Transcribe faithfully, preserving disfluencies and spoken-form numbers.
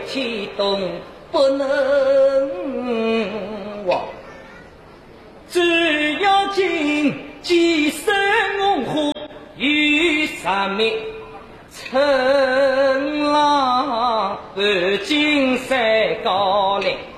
天动不能忘。只要今几生红火与上面，乘浪而金山高岭。